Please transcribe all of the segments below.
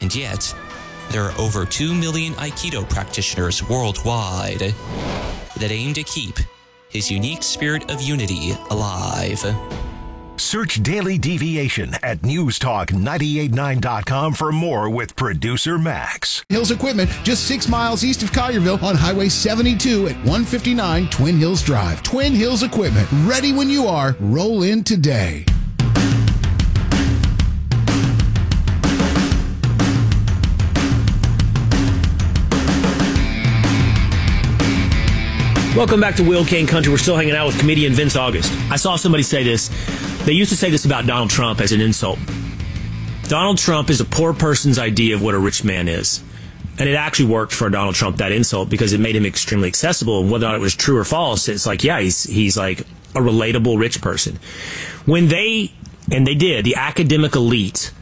And yet, there are over 2 million Aikido practitioners worldwide that aim to keep his unique spirit of unity alive. Search Daily Deviation at newstalk989.com for more with producer Max. Hills Equipment, just 6 miles east of Collierville on Highway 72 at 159 Twin Hills Drive. Twin Hills Equipment, ready when you are. Roll in today. Welcome back to Will Kane Country. We're still hanging out with comedian Vince August. I saw somebody say this. They used to say this about Donald Trump as an insult. Donald Trump is a poor person's idea of what a rich man is. And it actually worked for Donald Trump, that insult, because it made him extremely accessible. And whether or not it was true or false, it's like, yeah, he's like a relatable rich person. When the academic elite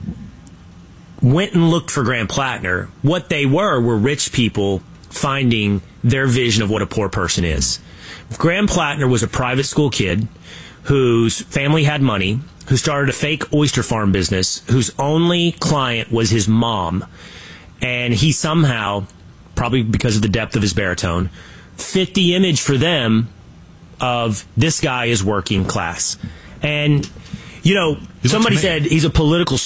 went and looked for Graham Plattner, what they were rich people finding their vision of what a poor person is. Graham Plattner was a private school kid whose family had money, who started a fake oyster farm business, whose only client was his mom. And he somehow, probably because of the depth of his baritone, fit the image for them of this guy is working class. And, you know, somebody said he's a political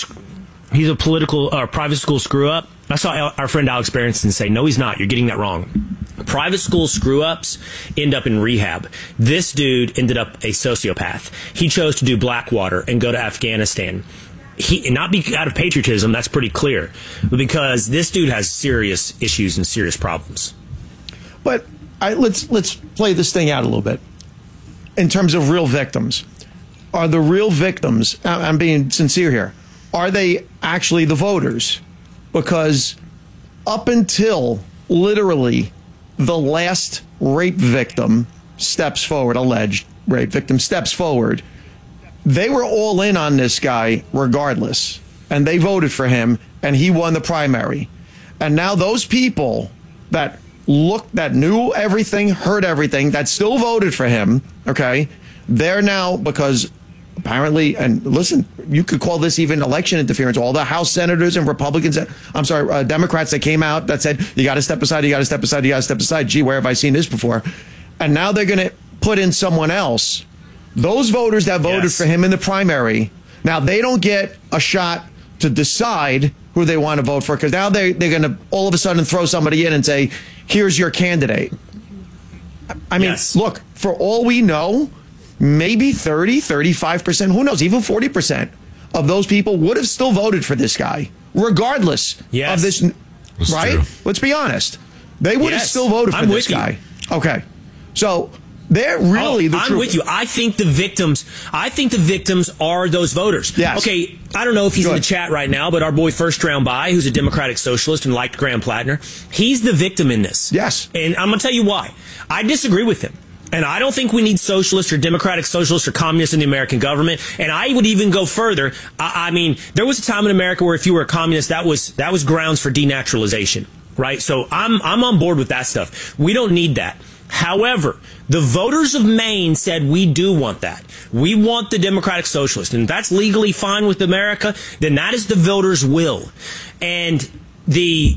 private school screw up. I saw our friend Alex Berenson say, no, he's not. You're getting that wrong. Private school screw-ups end up in rehab. This dude ended up a sociopath. He chose to do Blackwater and go to Afghanistan. Not out of patriotism, that's pretty clear, but because this dude has serious issues and serious problems. But let's play this thing out a little bit. In terms of real victims, are the real victims, I'm being sincere here, are they actually the voters? Because up until literally the last rape victim steps forward, alleged rape victim steps forward, they were all in on this guy regardless. And they voted for him, and he won the primary. And now those people that knew everything, heard everything, that still voted for him, okay, they're now, because apparently, and listen, you could call this even election interference. All the House senators and Republicans, Democrats that came out that said, you got to step aside, you got to step aside, you got to step aside. Gee, where have I seen this before? And now they're going to put in someone else. Those voters that voted for him in the primary, now they don't get a shot to decide who they want to vote for, because now they're going to all of a sudden throw somebody in and say, here's your candidate. I mean, look, for all we know, maybe 30, 35%, who knows, even 40% of those people would have still voted for this guy, regardless of this, right? True. Let's be honest. They would have still voted for this guy. Okay. So they're really the truth. I'm with you. I think the victims are those voters. Yes. Okay, I don't know if he's in the chat right now, but our boy First Round By, who's a Democratic socialist and liked Graham Plattner, he's the victim in this. Yes. And I'm going to tell you why. I disagree with him. And I don't think we need socialists or democratic socialists or communists in the American government. And I would even go further. I mean, there was a time in America where if you were a communist, that was grounds for denaturalization, right? So I'm on board with that stuff. We don't need that. However, the voters of Maine said we do want that. We want the democratic socialist. And if that's legally fine with America, then that is the voters' will. And the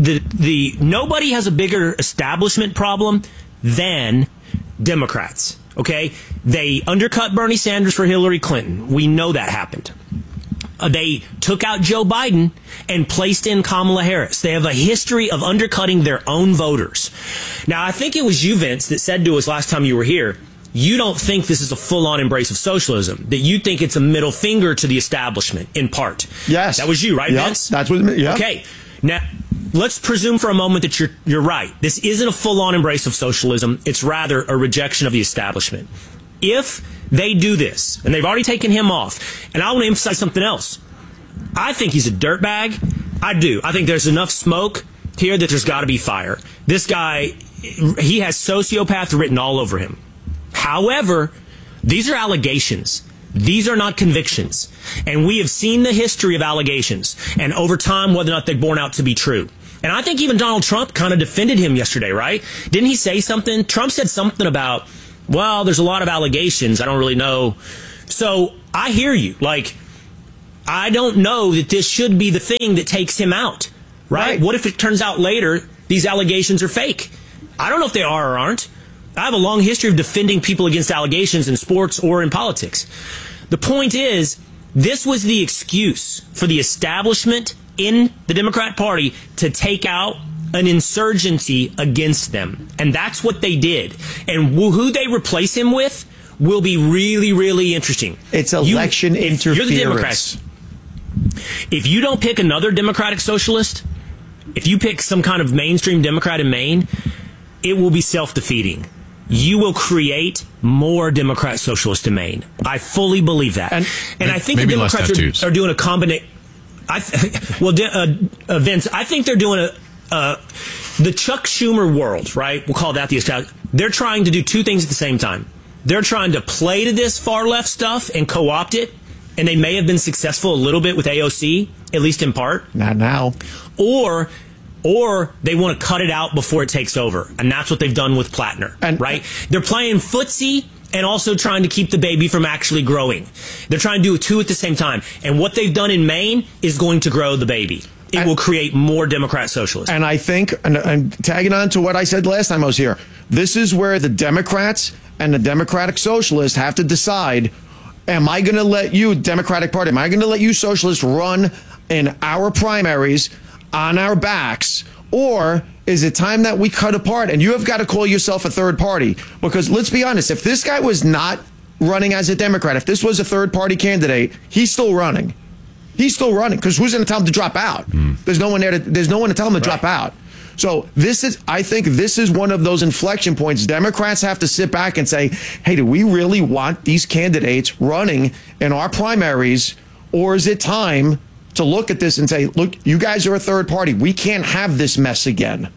nobody has a bigger establishment problem than Democrats, okay? They undercut Bernie Sanders for Hillary Clinton. We know that happened. They took out Joe Biden and placed in Kamala Harris. They have a history of undercutting their own voters. Now, I think it was you, Vince, that said to us last time you were here, you don't think this is a full-on embrace of socialism, that you think it's a middle finger to the establishment, in part. Yes. That was you, right, Vince? That's what it meant, yeah. Okay. Now, let's presume for a moment that you're right. This isn't a full-on embrace of socialism. It's rather a rejection of the establishment. If they do this, and they've already taken him off, and I want to emphasize something else. I think he's a dirtbag. I do. I think there's enough smoke here that there's got to be fire. This guy, he has sociopath written all over him. However, these are allegations. These are not convictions. And we have seen the history of allegations, and over time, whether or not they've borne out to be true. And I think even Donald Trump kind of defended him yesterday, right? Didn't he say something? Trump said something about, well, there's a lot of allegations. I don't really know. So I hear you. Like, I don't know that this should be the thing that takes him out, right? What if it turns out later these allegations are fake? I don't know if they are or aren't. I have a long history of defending people against allegations in sports or in politics. The point is, this was the excuse for the establishment in the Democrat Party to take out an insurgency against them. And that's what they did. And who they replace him with will be really, really interesting. It's election interference. You're the Democrats. If you don't pick another Democratic socialist, if you pick some kind of mainstream Democrat in Maine, it will be self-defeating. You will create more Democrat socialists in Maine. I fully believe that. And I think the Democrats are doing a combination. Vince, I think they're doing the Chuck Schumer world, right? We'll call that the establishment. They're trying to do two things at the same time. They're trying to play to this far left stuff and co-opt it, and they may have been successful a little bit with AOC, at least in part. Not now. Or they want to cut it out before it takes over, and that's what they've done with Plattner, right? They're playing footsie and also trying to keep the baby from actually growing. They're trying to do two at the same time, and what they've done in Maine is going to grow the baby. It will create more Democrat socialists. And I think, and I'm tagging on to what I said last time I was here, this is where the Democrats and the Democratic Socialists have to decide, am I going to let you, Democratic Party, am I going to let you socialists run in our primaries on our backs, or is it time that we cut apart and you have got to call yourself a third party? Because let's be honest, if this guy was not running as a Democrat, if this was a third party candidate, he's still running. He's still running because who's going to tell him to drop out? There's no one there. There's no one to tell him to drop out. So I think this is one of those inflection points. Democrats have to sit back and say, hey, do we really want these candidates running in our primaries, or is it time to look at this and say, look, you guys are a third party. We can't have this mess again.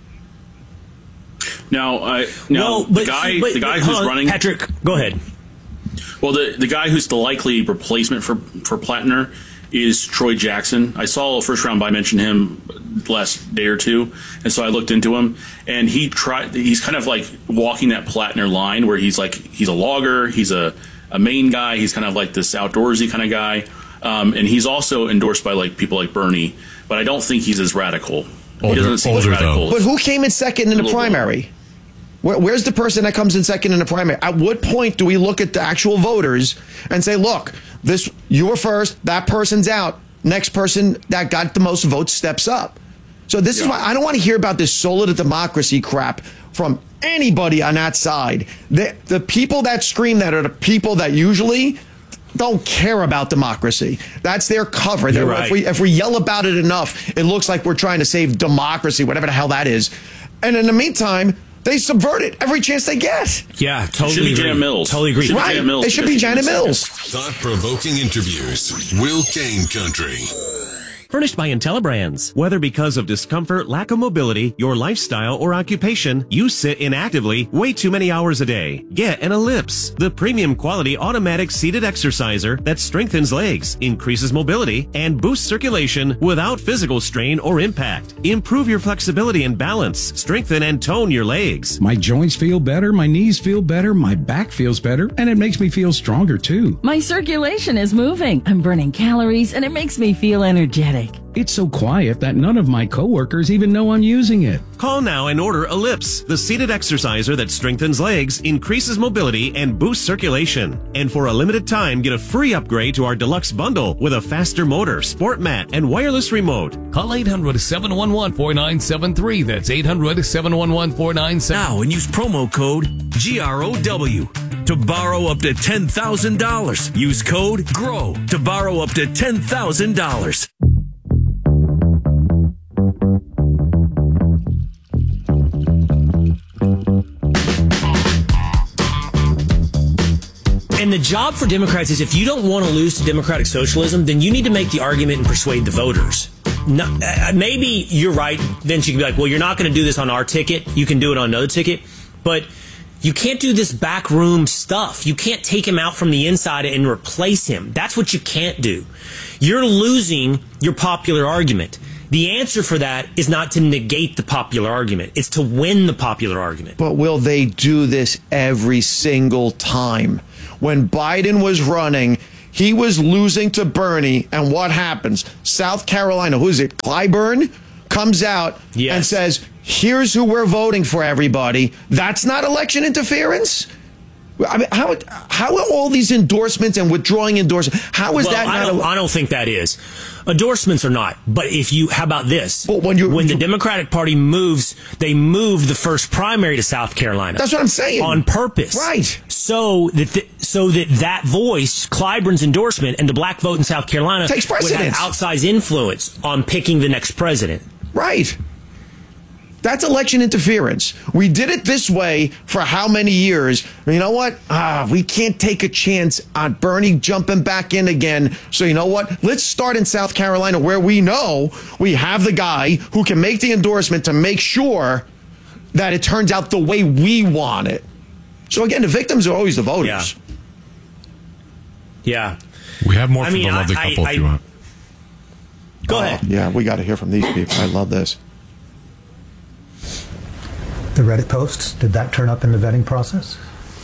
The guy who's running, Patrick, go ahead. Well, the guy who's the likely replacement for Plattner is Troy Jackson. I saw a first round by mention him last day or two, and so I looked into him, and he's kind of like walking that Plattner line where he's a logger, he's a Maine guy, he's kind of like this outdoorsy kind of guy, and he's also endorsed by like people like Bernie, but I don't think he's as radical. He doesn't seem as radical. But who came in second in the primary? Where's the person that comes in second in the primary? At what point do we look at the actual voters and say, look, you were first, that person's out, next person that got the most votes steps up? So this is why I don't want to hear about this soul of the democracy crap from anybody on that side. The people that scream that are the people that usually don't care about democracy. That's their cover. Right. If we yell about it enough, it looks like we're trying to save democracy, whatever the hell that is. And in the meantime, they subvert it every chance they get. Yeah, totally. It should be Janet Mills. Totally agree. Right. It should be Janet Mills. Thought-provoking interviews. Will Kane Country. Furnished by IntelliBrands. Whether because of discomfort, lack of mobility, your lifestyle, or occupation, you sit inactively way too many hours a day. Get an Ellipse, the premium quality automatic seated exerciser that strengthens legs, increases mobility, and boosts circulation without physical strain or impact. Improve your flexibility and balance, strengthen and tone your legs. My joints feel better, my knees feel better, my back feels better, and it makes me feel stronger too. My circulation is moving. I'm burning calories, and it makes me feel energetic. It's so quiet that none of my coworkers even know I'm using it. Call now and order Ellipse, the seated exerciser that strengthens legs, increases mobility, and boosts circulation. And for a limited time, get a free upgrade to our deluxe bundle with a faster motor, sport mat, and wireless remote. Call 800-711-4973. That's 800-711-4973. Now and use promo code GROW to borrow up to $10,000. Use code GROW to borrow up to $10,000. And the job for Democrats is, if you don't want to lose to democratic socialism, then you need to make the argument and persuade the voters. No, maybe you're right, Vince. You can be like, well, you're not going to do this on our ticket. You can do it on another ticket. But you can't do this backroom stuff. You can't take him out from the inside and replace him. That's what you can't do. You're losing your popular argument. The answer for that is not to negate the popular argument. It's to win the popular argument. But will they do this every single time? When Biden was running, he was losing to Bernie, and what happens? South Carolina, who is it? Clyburn comes out and says, here's who we're voting for, everybody. That's not election interference? I mean, how are all these endorsements and withdrawing endorsements? How is that not? I don't think that is. Endorsements are not. But how about this? Well, when the Democratic Party moves, they move the first primary to South Carolina. That's what I'm saying. On purpose. Right. So that voice, Clyburn's endorsement, and the black vote in South Carolina takes precedence. Would have outsized influence on picking the next president. Right. That's election interference. We did it this way for how many years? You know what? We can't take a chance on Bernie jumping back in again. So you know what? Let's start in South Carolina, where we know we have the guy who can make the endorsement to make sure that it turns out the way we want it. So again, the victims are always the voters. Yeah. We have more from the lovely couple if you want. Go ahead. Yeah, we got to hear from these people. I love this. The Reddit posts, did that turn up in the vetting process?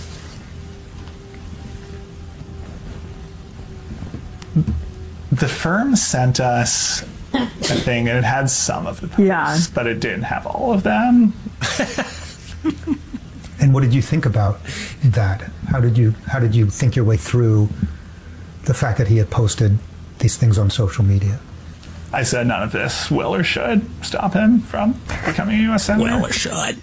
The firm sent us a thing, and it had some of the posts, but it didn't have all of them. And what did you think about that? How did you think your way through the fact that he had posted these things on social media? I said none of this will or should stop him from becoming a U.S. senator. Will or should.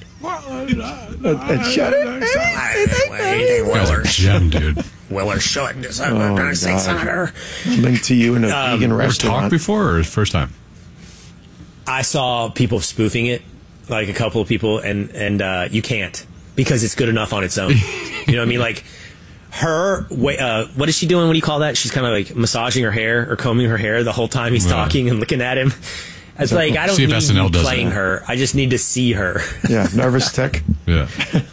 Gem, dude. Will or should. Senator. Link to you in a vegan restaurant. Talked before, or first time? I saw people spoofing it, like a couple of people, and you can't, because it's good enough on its own. You know what I mean? Like her, what is she doing? What do you call that? She's kind of like massaging her hair or combing her hair the whole time he's talking and looking at him. It's like, I don't need you playing her. I just need to see her. Yeah, nervous tick. Yeah.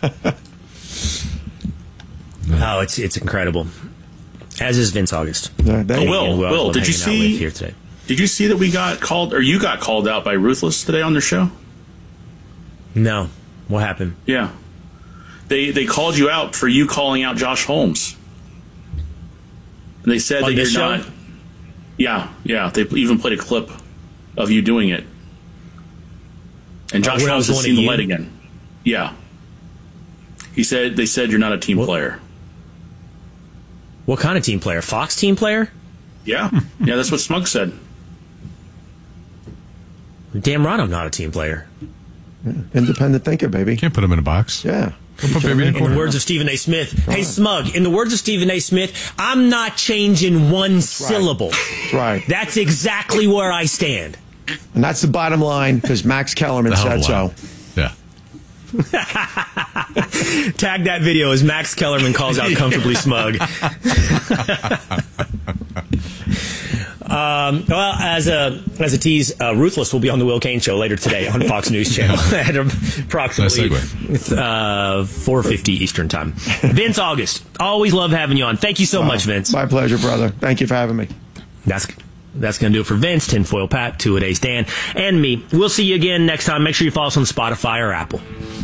Oh, it's incredible. As is Vince August. Will, did you see here today? Did you see that we got called, or you got called out by Ruthless today on their show? No. What happened? Yeah. They called you out for you calling out Josh Holmes. And they said that you're not. Yeah. They even played a clip of you doing it. And Josh Holmes has seen the light again. Yeah. They said you're not a team player. What kind of team player? Fox team player? Yeah. Yeah, that's what Smug said. Damn right I'm not a team player. Independent thinker, baby. Can't put him in a box. Yeah. In the words of Stephen A. Smith. Hey, Smug, in the words of Stephen A. Smith, I'm not changing one syllable. Right. That's exactly where I stand. And that's the bottom line, because Max Kellerman said so. Yeah. Tag that video as Max Kellerman calls out Comfortably Smug. Well, as a tease, Ruthless will be on the Will Cain Show later today on Fox News Channel at approximately 4:50 Eastern Time. Vince August, always love having you on. Thank you so much, Vince. My pleasure, brother. Thank you for having me. That's going to do it for Vince, Tinfoil Pat, Two-A-Days Dan, and me. We'll see you again next time. Make sure you follow us on Spotify or Apple.